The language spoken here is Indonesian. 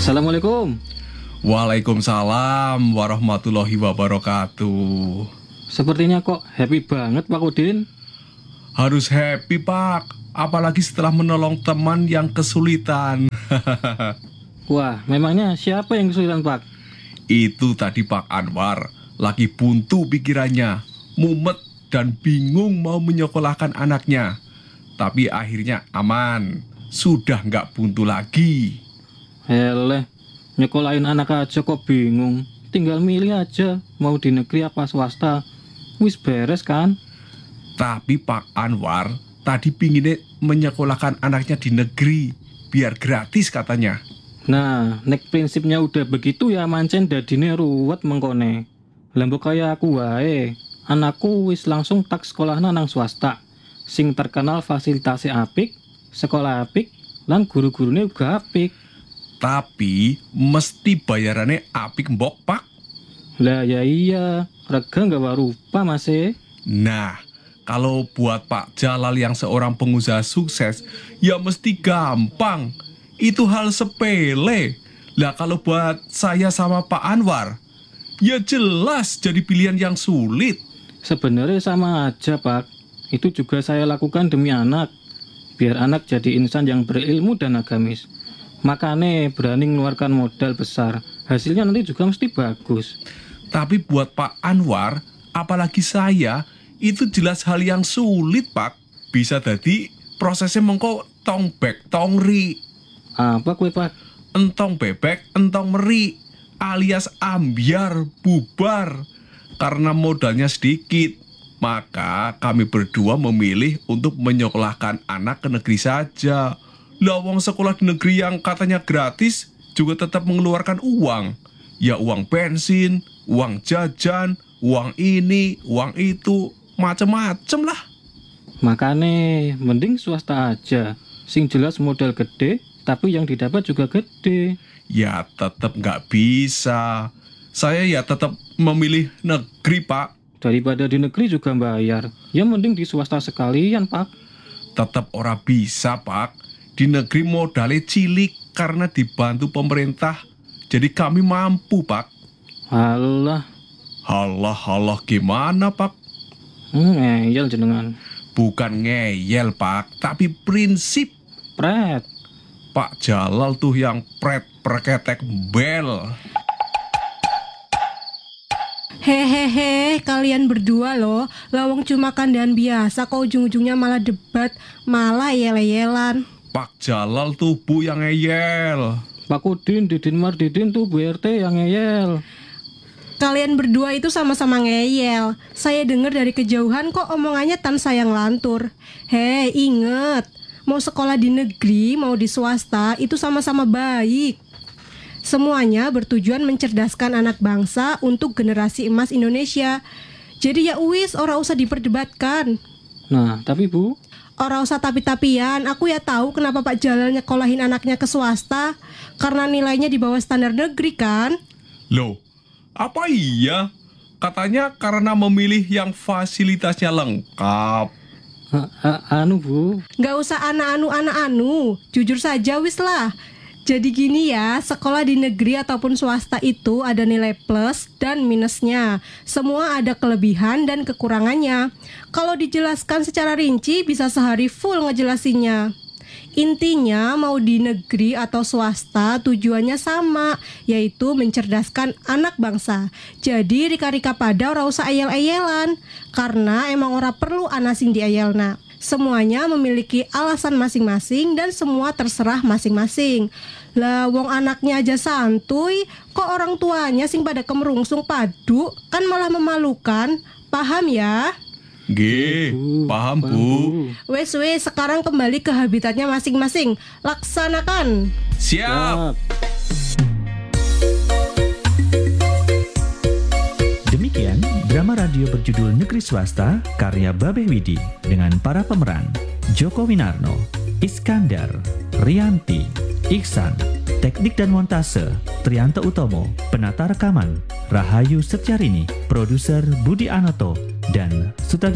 Assalamualaikum. Waalaikumsalam warahmatullahi wabarakatuh. Sepertinya kok happy banget Pak Udin. Harus happy Pak, apalagi setelah menolong teman yang kesulitan. Wah, memangnya siapa yang kesulitan Pak? Itu tadi Pak Anwar, lagi buntu pikirannya, mumet dan bingung mau menyekolahkan anaknya. Tapi akhirnya aman, sudah nggak buntu lagi. Heleh, nyekolahin anak aja kok bingung. Tinggal milih aja, mau di negeri apa swasta. Wis beres kan? Tapi Pak Anwar tadi pinginnya menyekolahkan anaknya di negeri, biar gratis katanya. Nah, nek prinsipnya udah begitu ya mancen dadine ruwet mengkone. Lembok kayak aku wae. Anakku wis langsung tak sekolahna nang swasta. Sing terkenal fasilitasnya apik, sekolah apik, lan guru-gurune uga apik. Tapi mesti bayarannya apik mbok Pak. Lah ya iya, rega nggak rupa mas. Nah, kalau buat Pak Jalal yang seorang pengusaha sukses, ya mesti gampang. Itu hal sepele. Lah kalau buat saya sama Pak Anwar, ya jelas jadi pilihan yang sulit. Sebenarnya sama aja Pak. Itu juga saya lakukan demi anak. Biar anak jadi insan yang berilmu dan agamis. Makanya berani mengeluarkan modal besar. Hasilnya nanti juga mesti bagus. Tapi buat Pak Anwar, apalagi saya, itu jelas hal yang sulit Pak. Bisa jadi prosesnya mengko tong bek tong ri. Apa kue Pak? Entong bebek, entong meri, alias ambiar, bubar. Karena modalnya sedikit, maka kami berdua memilih untuk menyekolahkan anak ke negeri saja. Lah wong sekolah di negeri yang katanya gratis juga tetap mengeluarkan uang. Ya uang bensin, uang jajan, uang ini, uang itu, macem-macem lah. Makanya mending swasta aja. Sing jelas modal gede, tapi yang didapat juga gede. Ya tetap nggak bisa. Saya ya tetap memilih negeri Pak. Daripada di negeri juga bayar. Ya mending di swasta sekalian Pak. Tetap ora bisa Pak. Di negeri modalnya cilik karena dibantu pemerintah. Jadi kami mampu Pak. Halah. Halah gimana Pak? Ngeyel jenengan. Bukan ngeyel Pak, tapi prinsip. Pret. Pak Jalal tuh yang pret perketek bel. Hehehe, kalian berdua loh, lawang cuma kandang biasa kok ujung-ujungnya malah debat, malah yel-yelan. Pak Jalal tuh Bu yang ngeyel. Pak Udin, Didin Mardidin tuh Bu RT yang ngeyel. Kalian berdua itu sama-sama ngeyel. Saya dengar dari kejauhan kok omongannya tan sayang lantur. Hei, inget, mau sekolah di negeri, mau di swasta, itu sama-sama baik. Semuanya bertujuan mencerdaskan anak bangsa untuk generasi emas Indonesia. Jadi ya wis, ora usah diperdebatkan. Nah, tapi Bu, Ora usah tapi-tapian, aku ya tahu kenapa Pak Jalal nyekolahin anaknya ke swasta. Karena nilainya di bawah standar negeri kan? Loh, apa iya? Katanya karena memilih yang fasilitasnya lengkap. anu Bu, Gak usah anu, jujur saja wis lah. Jadi gini ya, sekolah di negeri ataupun swasta itu ada nilai plus dan minusnya. Semua ada kelebihan dan kekurangannya. Kalau dijelaskan secara rinci bisa sehari full ngejelasinnya. Intinya mau di negeri atau swasta tujuannya sama, yaitu mencerdaskan anak bangsa. Jadi rika-rika pada ora usah ayel-ayelan, karena emang ora perlu anasing diayelna. Semuanya memiliki alasan masing-masing dan semua terserah masing-masing. Lah wong anaknya aja santuy, kok orang tuanya sing pada kemerungsung padu, kan malah memalukan. Paham ya? G, paham Bu. Wes, sekarang kembali ke habitatnya masing-masing. Laksanakan. Siap. Demikian drama radio berjudul Negeri Swasta karya Babeh Widi dengan para pemeran Joko Winarno, Iskandar, Rianti, Iksan, teknik dan montase Trianto Utomo, penata rekaman Rahayu Setyarini, produser Budi Anoto, dan sutradara